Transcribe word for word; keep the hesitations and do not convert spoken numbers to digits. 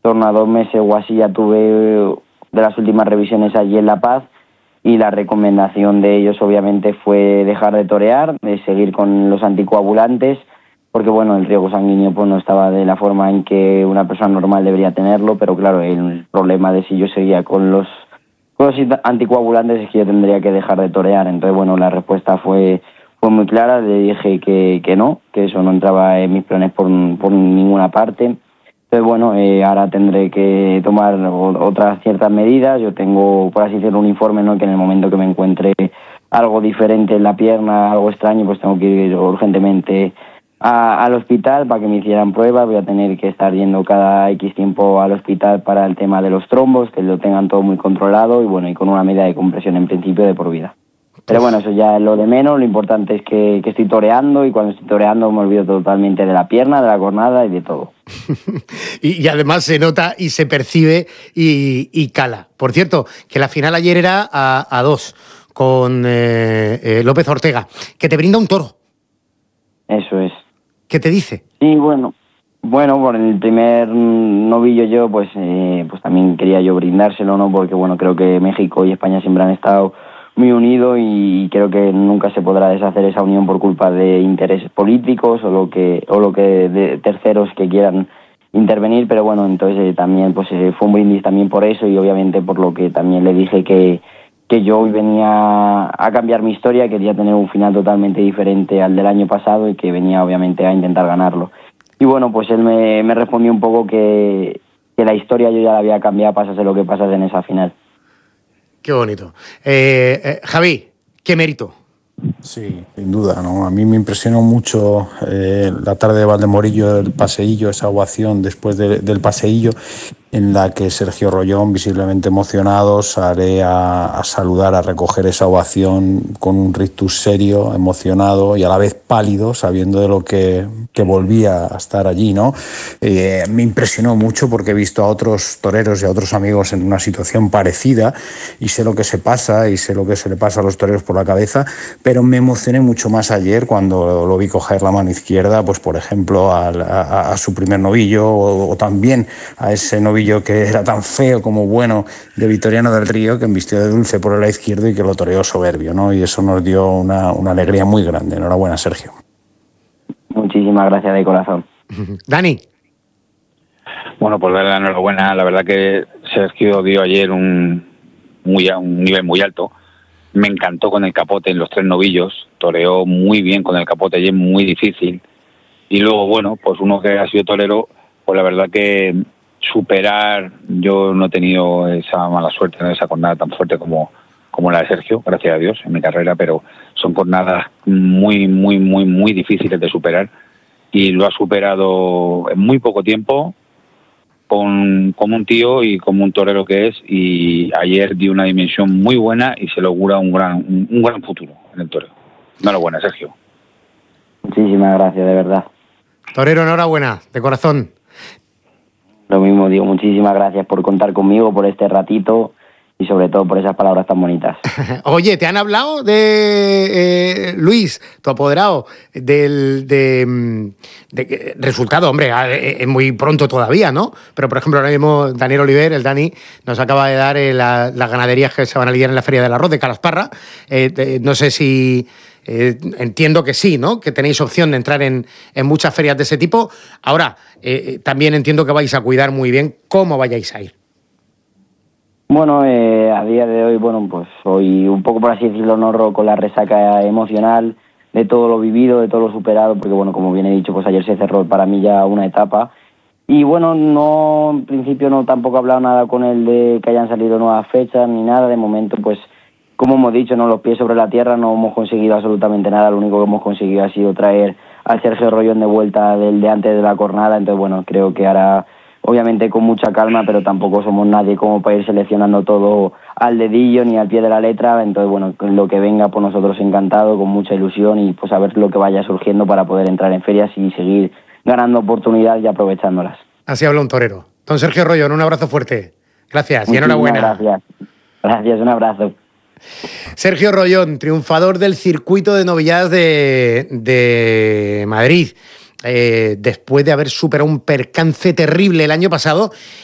torno a dos meses o así ya tuve de las últimas revisiones allí en La Paz, y la recomendación de ellos obviamente fue dejar de torear, de seguir con los anticoagulantes, porque bueno, el riesgo sanguíneo pues no estaba de la forma en que una persona normal debería tenerlo, pero claro, el problema de si yo seguía con los, con los anticoagulantes es que yo tendría que dejar de torear. Entonces bueno, la respuesta fue, fue muy clara, le dije que, que no, que eso no entraba en mis planes por, por ninguna parte. Entonces bueno, eh, ahora tendré que tomar otras ciertas medidas. Yo tengo, por así decirlo, un informe, ¿no?, que en el momento que me encuentre algo diferente en la pierna, algo extraño, pues tengo que ir urgentemente A, al hospital para que me hicieran pruebas. Voy a tener que estar yendo cada X tiempo al hospital para el tema de los trombos, que lo tengan todo muy controlado, y bueno, y con una medida de compresión en principio de por vida. Pero bueno, eso ya es lo de menos. Lo importante es que, que estoy toreando, y cuando estoy toreando me olvido totalmente de la pierna, de la cornada y de todo. y, y además se nota y se percibe y, y cala. Por cierto, que la final ayer era a, a dos con eh, eh, López Ortega, que te brinda un toro. Eso es. ¿Qué te dice? Sí, bueno, bueno, por el primer novillo yo, pues, eh, pues también quería yo brindárselo, ¿no? Porque bueno, creo que México y España siempre han estado muy unidos, y creo que nunca se podrá deshacer esa unión por culpa de intereses políticos o lo que o lo que de terceros que quieran intervenir. Pero bueno, entonces eh, también pues eh, fue un brindis también por eso, y obviamente por lo que también le dije que que yo hoy venía a cambiar mi historia, quería tener un final totalmente diferente al del año pasado, y que venía obviamente a intentar ganarlo. Y bueno, pues él me, me respondió un poco que, que la historia yo ya la había cambiado, pasase lo que pasase en esa final. Qué bonito. Eh, eh, Javi, ¿qué mérito? Sí, sin duda, ¿no? A mí me impresionó mucho eh, la tarde de Valdemorillo, el paseillo, esa ovación después de, del paseillo, en la que Sergio Rollón, visiblemente emocionado, sale a, a saludar, a recoger esa ovación con un rictus serio, emocionado y a la vez pálido, sabiendo de lo que, que volvía a estar allí, ¿no? Eh, me impresionó mucho porque he visto a otros toreros y a otros amigos en una situación parecida, y sé lo que se pasa y sé lo que se le pasa a los toreros por la cabeza, pero me emocioné mucho más ayer cuando lo vi coger la mano izquierda, pues por ejemplo a, a, a su primer novillo, o, o también a ese novillo que era tan feo como bueno de Vitoriano del Río, que embistió de dulce por el lado izquierdo y que lo toreó soberbio, ¿no? Y eso nos dio una, una alegría muy grande. Enhorabuena, Sergio. Muchísimas gracias de corazón. Dani. Bueno, pues darle la enhorabuena. La verdad que Sergio dio ayer un, muy, un nivel muy alto. Me encantó con el capote en los tres novillos. Toreó muy bien con el capote ayer, muy difícil. Y luego, bueno, pues uno que ha sido torero, pues la verdad que superar, yo no he tenido esa mala suerte, no esa jornada tan fuerte como, como la de Sergio, gracias a Dios, en mi carrera, pero son jornadas muy, muy, muy, muy difíciles de superar, y lo ha superado en muy poco tiempo, con, como un tío y como un torero que es, y ayer dio una dimensión muy buena y se le augura un gran, un, un gran futuro en el torero. Enhorabuena, Sergio. Muchísimas gracias, de verdad. Torero, enhorabuena, de corazón. Lo mismo digo, muchísimas gracias por contar conmigo, por este ratito, y sobre todo por esas palabras tan bonitas. Oye, ¿te han hablado de eh, Luis, tu apoderado, del de, de, resultado? Hombre, es muy pronto todavía, ¿no? Pero, por ejemplo, ahora mismo Daniel Oliver, el Dani, nos acaba de dar eh, la, las ganaderías que se van a lidiar en la Feria del Arroz de Calasparra. Eh, de, no sé si... Eh, entiendo que sí, ¿no? Que tenéis opción de entrar en, en muchas ferias de ese tipo. Ahora, eh, también entiendo que vais a cuidar muy bien cómo vayáis a ir. Bueno, eh, a día de hoy, bueno, pues soy un poco, por así decirlo, no con la resaca emocional de todo lo vivido, de todo lo superado, porque bueno, como bien he dicho, pues ayer se cerró para mí ya una etapa. Y bueno, no, en principio no tampoco he hablado nada con él de que hayan salido nuevas fechas ni nada. De momento, pues como hemos dicho, no, los pies sobre la tierra, no hemos conseguido absolutamente nada. Lo único que hemos conseguido ha sido traer al Sergio Rollón de vuelta del de antes de la jornada. Entonces, bueno, creo que ahora, obviamente con mucha calma, pero tampoco somos nadie como para ir seleccionando todo al dedillo ni al pie de la letra. Entonces, bueno, lo que venga, pues nosotros encantado, con mucha ilusión, y pues a ver lo que vaya surgiendo para poder entrar en ferias y seguir ganando oportunidades y aprovechándolas. Así habla un torero. Don Sergio Rollón, un abrazo fuerte. Gracias y enhorabuena. Gracias. Gracias, un abrazo. Sergio Rollón, triunfador del circuito de novilladas de, de Madrid, eh, después de haber superado un percance terrible el año pasado